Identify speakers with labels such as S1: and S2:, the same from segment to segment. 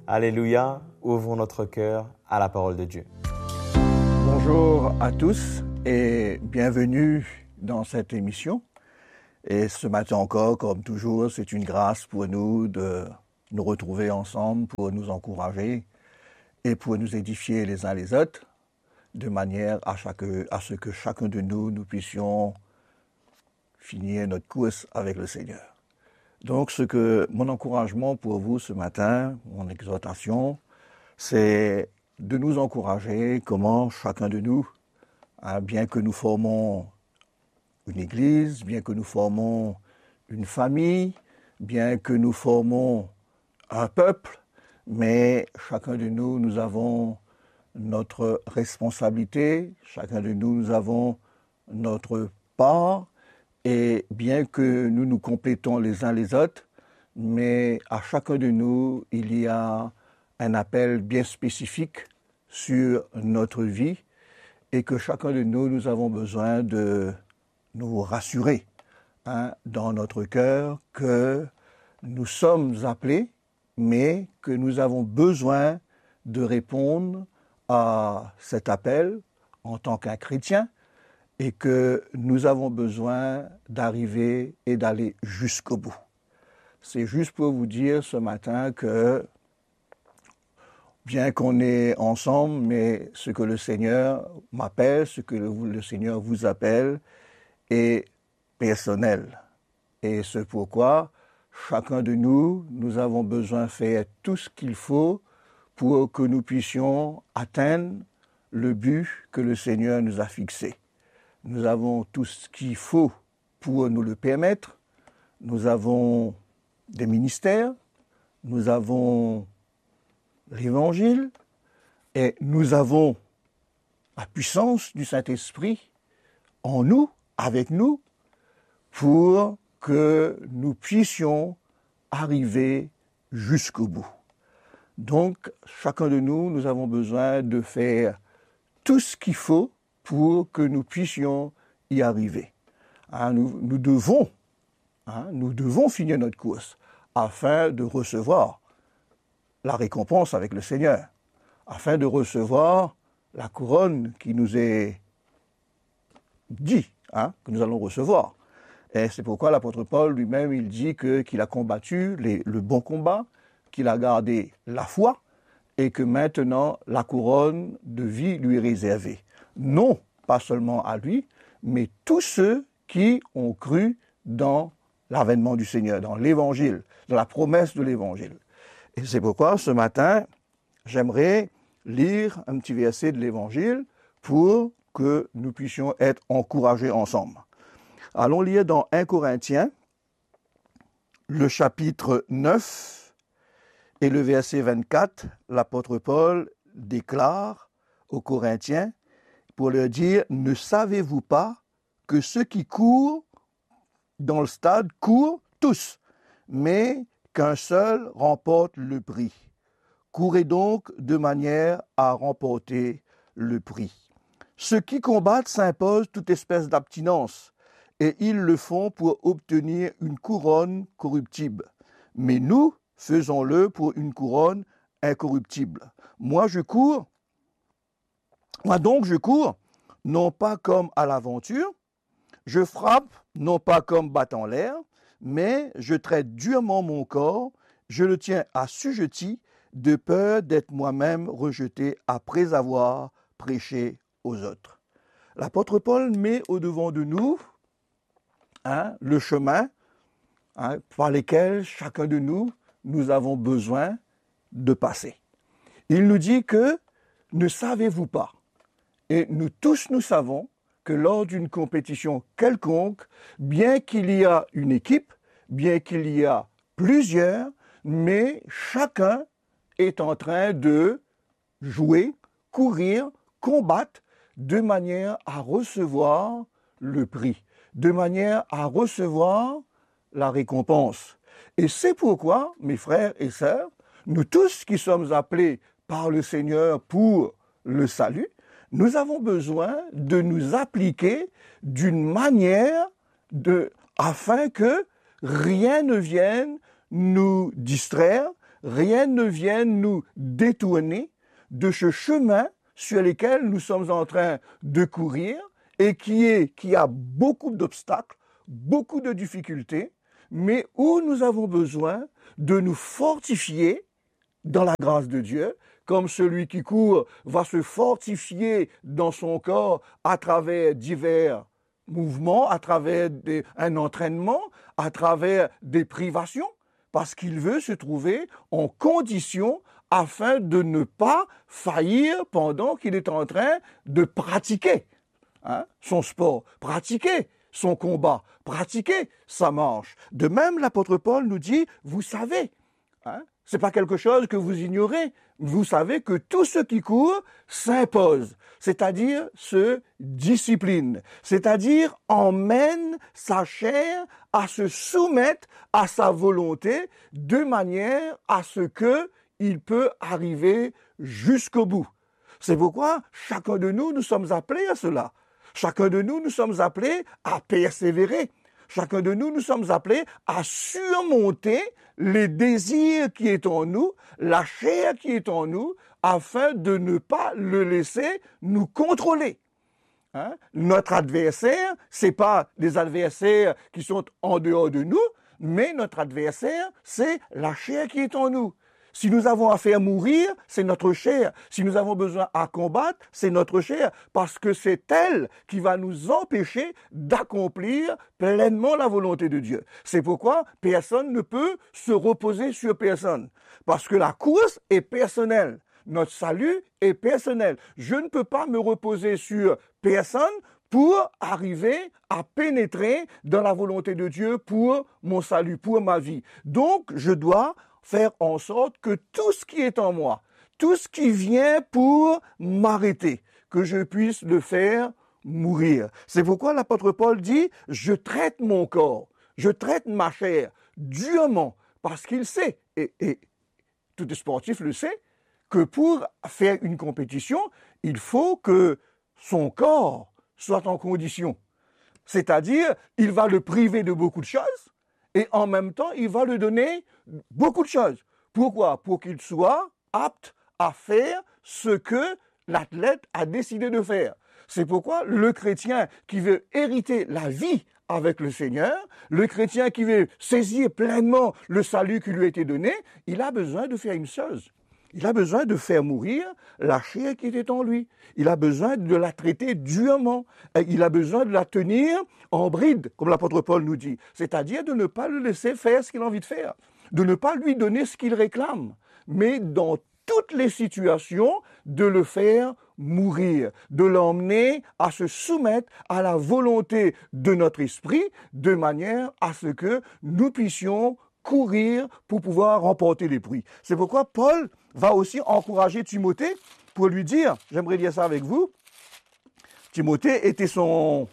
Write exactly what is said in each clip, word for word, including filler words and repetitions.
S1: Alléluia, ouvrons notre cœur à la parole de Dieu.
S2: Bonjour à tous et bienvenue dans cette émission. Et ce matin encore, comme toujours, c'est une grâce pour nous de nous retrouver ensemble pour nous encourager et pour nous édifier les uns les autres, de manière à, chaque, à ce que chacun de nous, nous puissions finir notre course avec le Seigneur. Donc, ce que mon encouragement pour vous ce matin, mon exhortation, c'est de nous encourager comment chacun de nous, hein, bien que nous formons une église, bien que nous formons une famille, bien que nous formons un peuple, mais chacun de nous, nous avons notre responsabilité, chacun de nous, nous avons notre part, et bien que nous nous complétons les uns les autres, mais à chacun de nous, il y a un appel bien spécifique sur notre vie, et que chacun de nous, nous avons besoin de nous rassurer hein, dans notre cœur que nous sommes appelés, mais que nous avons besoin de répondre à cet appel en tant qu'un chrétien et que nous avons besoin d'arriver et d'aller jusqu'au bout. C'est juste pour vous dire ce matin que bien qu'on est ensemble, mais ce que le Seigneur m'appelle, ce que le, le Seigneur vous appelle est personnel. Et c'est pourquoi chacun de nous, nous avons besoin de faire tout ce qu'il faut pour que nous puissions atteindre le but que le Seigneur nous a fixé. Nous avons tout ce qu'il faut pour nous le permettre. Nous avons des ministères, nous avons l'Évangile et nous avons la puissance du Saint-Esprit en nous, avec nous, pour que nous puissions arriver jusqu'au bout. Donc, chacun de nous, nous avons besoin de faire tout ce qu'il faut pour que nous puissions y arriver. Hein, nous, nous, devons, hein, nous devons finir notre course afin de recevoir la récompense avec le Seigneur, afin de recevoir la couronne qui nous est dit, hein, que nous allons recevoir. Et c'est pourquoi l'apôtre Paul lui-même, il dit que, qu'il a combattu les, le bon combat, qu'il a gardé la foi et que maintenant la couronne de vie lui est réservée. Non pas seulement à lui, mais tous ceux qui ont cru dans l'avènement du Seigneur, dans l'évangile, dans la promesse de l'évangile. Et c'est pourquoi ce matin, j'aimerais lire un petit verset de l'évangile pour que nous puissions être encouragés ensemble. Allons lire dans un Corinthiens, le chapitre neuf et le verset vingt-quatre. L'apôtre Paul déclare aux Corinthiens pour leur dire « Ne savez-vous pas que ceux qui courent dans le stade courent tous, mais qu'un seul remporte le prix. Courez donc de manière à remporter le prix. Ceux qui combattent s'imposent toute espèce d'abstinence, et ils le font pour obtenir une couronne corruptible. Mais nous, faisons-le pour une couronne incorruptible. Moi, je cours, moi donc je cours, non pas comme à l'aventure, je frappe, non pas comme battant l'air, mais je traite durement mon corps, je le tiens assujetti, de peur d'être moi-même rejeté après avoir prêché aux autres. L'apôtre Paul met au-devant de nous hein, le chemin hein, par lequel chacun de nous, nous avons besoin de passer. Il nous dit que ne savez-vous pas, et nous tous nous savons que lors d'une compétition quelconque, bien qu'il y a une équipe, bien qu'il y a plusieurs, mais chacun est en train de jouer, courir, combattre de manière à recevoir le prix, de manière à recevoir la récompense. Et c'est pourquoi, mes frères et sœurs, nous tous qui sommes appelés par le Seigneur pour le salut, nous avons besoin de nous appliquer d'une manière de, afin que rien ne vienne nous distraire, rien ne vienne nous détourner de ce chemin sur lequel nous sommes en train de courir et qui est, qui a beaucoup d'obstacles, beaucoup de difficultés, mais où nous avons besoin de nous fortifier dans la grâce de Dieu, comme celui qui court va se fortifier dans son corps à travers divers mouvements, à travers des, un entraînement, à travers des privations, parce qu'il veut se trouver en condition afin de ne pas faillir pendant qu'il est en train de pratiquer hein, son sport, pratiquer son combat, pratiquer sa marche. De même, l'apôtre Paul nous dit, vous savez, hein, c'est pas quelque chose que vous ignorez, vous savez que tout ce qui court s'impose, c'est-à-dire se discipline, c'est-à-dire emmène sa chair à se soumettre à sa volonté de manière à ce que il peut arriver jusqu'au bout. C'est pourquoi chacun de nous, nous sommes appelés à cela. Chacun de nous, nous sommes appelés à persévérer. Chacun de nous, nous sommes appelés à surmonter les désirs qui est en nous, la chair qui est en nous, afin de ne pas le laisser nous contrôler. Hein? Notre adversaire, c'est pas des adversaires qui sont en dehors de nous, mais notre adversaire, c'est la chair qui est en nous. Si nous avons à faire mourir, c'est notre chair. Si nous avons besoin à combattre, c'est notre chair, parce que c'est elle qui va nous empêcher d'accomplir pleinement la volonté de Dieu. C'est pourquoi personne ne peut se reposer sur personne, parce que la course est personnelle. Notre salut est personnel. Je ne peux pas me reposer sur personne pour arriver à pénétrer dans la volonté de Dieu pour mon salut, pour ma vie. Donc, je dois faire en sorte que tout ce qui est en moi, tout ce qui vient pour m'arrêter, que je puisse le faire mourir. C'est pourquoi l'apôtre Paul dit, je traite mon corps, je traite ma chair durement, parce qu'il sait, et, et tout sportif le sait, que pour faire une compétition, il faut que son corps soit en condition. C'est-à-dire, il va le priver de beaucoup de choses, et en même temps, il va lui donner beaucoup de choses. Pourquoi? Pour qu'il soit apte à faire ce que l'athlète a décidé de faire. C'est pourquoi le chrétien qui veut hériter la vie avec le Seigneur, le chrétien qui veut saisir pleinement le salut qui lui a été donné, il a besoin de faire une chose. Il a besoin de faire mourir la chair qui était en lui. Il a besoin de la traiter durement. Il a besoin de la tenir en bride, comme l'apôtre Paul nous dit. C'est-à-dire de ne pas le laisser faire ce qu'il a envie de faire, de ne pas lui donner ce qu'il réclame, mais dans toutes les situations, de le faire mourir, de l'emmener à se soumettre à la volonté de notre esprit, de manière à ce que nous puissions courir pour pouvoir remporter les prix. C'est pourquoi Paul va aussi encourager Timothée pour lui dire, j'aimerais dire ça avec vous, Timothée était son,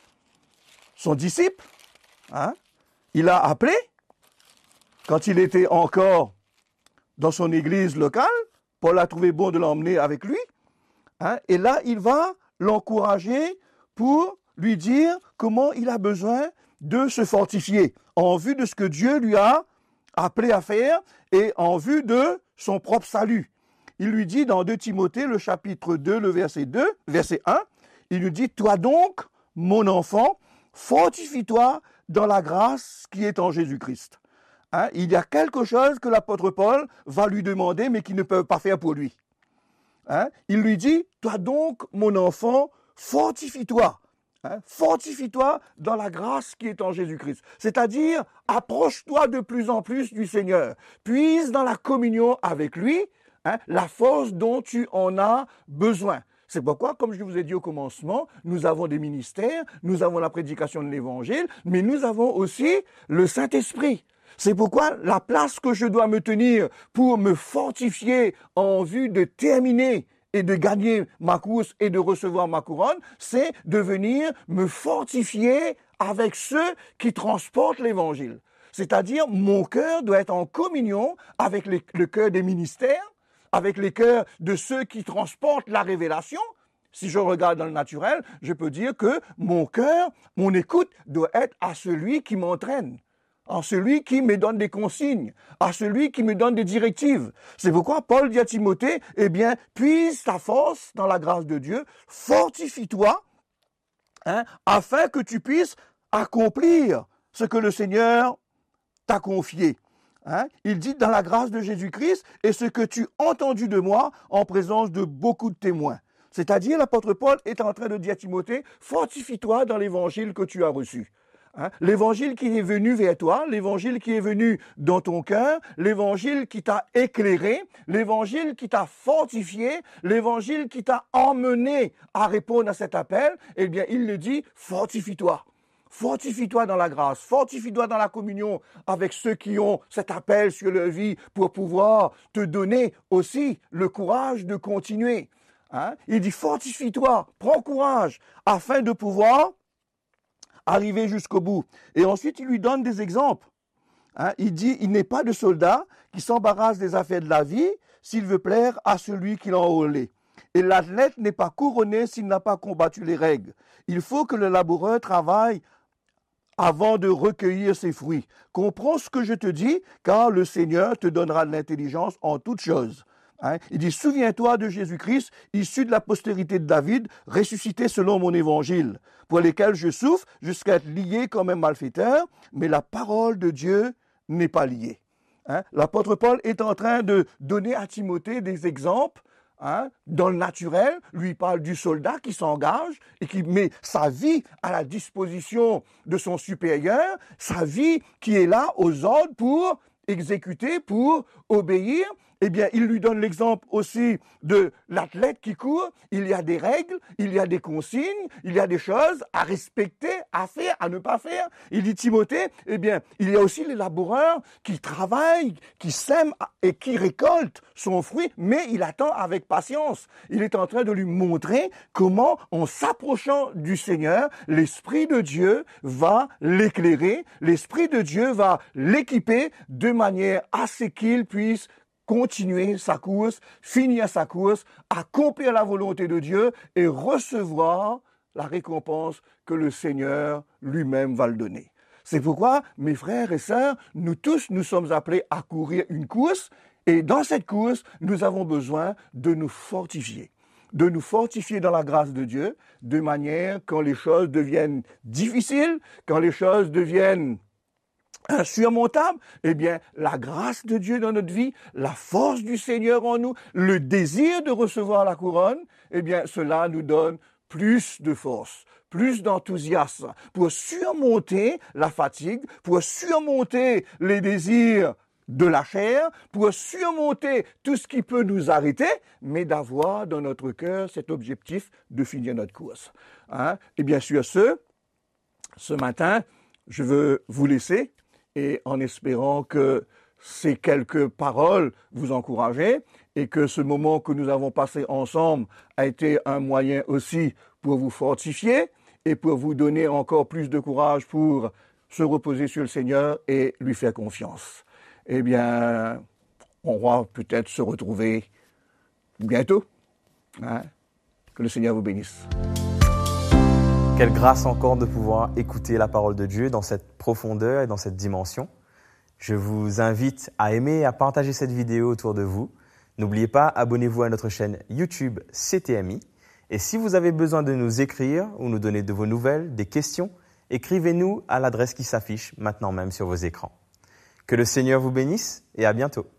S2: son disciple, hein? Il a appelé, quand il était encore dans son église locale, Paul a trouvé bon de l'emmener avec lui, hein? Et là il va l'encourager pour lui dire comment il a besoin de se fortifier en vue de ce que Dieu lui a appelé à faire et en vue de son propre salut. Il lui dit dans deux Timothée, le chapitre deux, le verset deux, verset un, il lui dit, toi donc, mon enfant, fortifie-toi dans la grâce qui est en Jésus-Christ. Hein, il y a quelque chose que l'apôtre Paul va lui demander, mais qu'il ne peut pas faire pour lui. Hein, il lui dit, toi donc, mon enfant, fortifie-toi. Hein, fortifie-toi dans la grâce qui est en Jésus-Christ. C'est-à-dire, approche-toi de plus en plus du Seigneur. Puise dans la communion avec lui hein, la force dont tu en as besoin. C'est pourquoi, comme je vous ai dit au commencement, nous avons des ministères, nous avons la prédication de l'Évangile, mais nous avons aussi le Saint-Esprit. C'est pourquoi la place que je dois me tenir pour me fortifier en vue de terminer et de gagner ma course et de recevoir ma couronne, c'est de venir me fortifier avec ceux qui transportent l'Évangile. C'est-à-dire, mon cœur doit être en communion avec les, le cœur des ministères, avec les cœurs de ceux qui transportent la révélation. Si je regarde dans le naturel, je peux dire que mon cœur, mon écoute doit être à celui qui m'entraîne, à celui qui me donne des consignes, à celui qui me donne des directives. C'est pourquoi Paul dit à Timothée, eh bien, puise ta force dans la grâce de Dieu, fortifie-toi, hein, afin que tu puisses accomplir ce que le Seigneur t'a confié. Hein? Il dit dans la grâce de Jésus-Christ et ce que tu as entendu de moi en présence de beaucoup de témoins. C'est-à-dire, l'apôtre Paul est en train de dire à Timothée, fortifie-toi dans l'évangile que tu as reçu. Hein? L'évangile qui est venu vers toi, l'évangile qui est venu dans ton cœur, l'évangile qui t'a éclairé, l'évangile qui t'a fortifié, l'évangile qui t'a emmené à répondre à cet appel, eh bien, il le dit, fortifie-toi. Fortifie-toi dans la grâce, fortifie-toi dans la communion avec ceux qui ont cet appel sur leur vie pour pouvoir te donner aussi le courage de continuer. Hein? Il dit fortifie-toi, prends courage afin de pouvoir arriver jusqu'au bout. Et ensuite, il lui donne des exemples. Hein? Il dit, il n'est pas de soldat qui s'embarrasse des affaires de la vie s'il veut plaire à celui qui l'a enrôlé. Et l'athlète n'est pas couronné s'il n'a pas combattu les règles. Il faut que le laboureur travaille avant de recueillir ses fruits. Comprends ce que je te dis, car le Seigneur te donnera de l'intelligence en toutes choses. Hein? Il dit, souviens-toi de Jésus-Christ, issu de la postérité de David, ressuscité selon mon évangile, pour lesquels je souffre jusqu'à être lié comme un malfaiteur, mais la parole de Dieu n'est pas liée. Hein? L'apôtre Paul est en train de donner à Timothée des exemples. Hein, dans le naturel, lui parle du soldat qui s'engage et qui met sa vie à la disposition de son supérieur, sa vie qui est là aux ordres pour exécuter, pour obéir. Eh bien, il lui donne l'exemple aussi de l'athlète qui court. Il y a des règles, il y a des consignes, il y a des choses à respecter, à faire, à ne pas faire. Il dit Timothée, eh bien, il y a aussi les laboureurs qui travaillent, qui sèment et qui récoltent son fruit, mais il attend avec patience. Il est en train de lui montrer comment, en s'approchant du Seigneur, l'Esprit de Dieu va l'éclairer, l'Esprit de Dieu va l'équiper de manière à ce qu'il puisse continuer sa course, finir sa course, accomplir la volonté de Dieu et recevoir la récompense que le Seigneur lui-même va le donner. C'est pourquoi, mes frères et sœurs, nous tous, nous sommes appelés à courir une course et dans cette course, nous avons besoin de nous fortifier. De nous fortifier dans la grâce de Dieu, de manière quand les choses deviennent difficiles, quand les choses deviennent insurmontable, eh bien, la grâce de Dieu dans notre vie, la force du Seigneur en nous, le désir de recevoir la couronne, eh bien, cela nous donne plus de force, plus d'enthousiasme pour surmonter la fatigue, pour surmonter les désirs de la chair, pour surmonter tout ce qui peut nous arrêter, mais d'avoir dans notre cœur cet objectif de finir notre course. Hein? Et bien sûr, ce, ce matin, je veux vous laisser et en espérant que ces quelques paroles vous encouragent et que ce moment que nous avons passé ensemble a été un moyen aussi pour vous fortifier et pour vous donner encore plus de courage pour se reposer sur le Seigneur et lui faire confiance. Eh bien, on va peut-être se retrouver bientôt. Hein? Que le Seigneur vous bénisse.
S1: Quelle grâce encore de pouvoir écouter la parole de Dieu dans cette profondeur et dans cette dimension. Je vous invite à aimer et à partager cette vidéo autour de vous. N'oubliez pas, abonnez-vous à notre chaîne YouTube C T M I. Et si vous avez besoin de nous écrire ou nous donner de vos nouvelles, des questions, écrivez-nous à l'adresse qui s'affiche maintenant même sur vos écrans. Que le Seigneur vous bénisse et à bientôt.